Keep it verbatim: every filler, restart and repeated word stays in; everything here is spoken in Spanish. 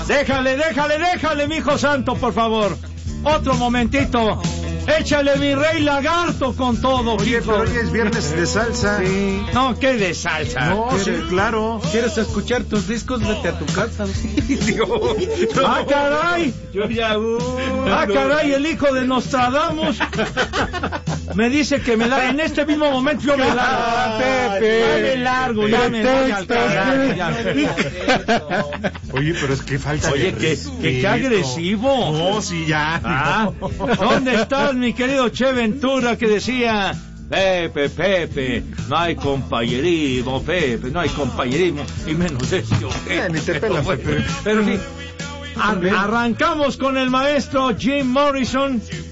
Déjale, déjale, déjale, mijo santo, por favor. Otro momentito. Échale, mi rey lagarto, con todo. Oye, hijo. pero hoy es viernes de salsa. Sí. No, ¿qué de salsa? No, sí, claro. ¿Quieres escuchar tus discos? Vete a tu casa. Dios. ¡Ah, caray! Yo ya... Uh, ¡Ah, caray! El hijo de Nostradamus me dice que me da... En este mismo momento yo me largo. Ah, Pepe. Ya me largo, ya me voy al carajo. Ya. Oye, pero es que falta Oye, de que, respeto. que, que agresivo. No, sí, ya. Ah, ¿dónde estás, mi querido Che Ventura, que decía... Pepe, Pepe, no hay compañerismo, Pepe, no hay compañerismo, y menos eso. Eh, ni te pelas, Pepe. Pero sí, ar- arrancamos con el maestro Jim Morrison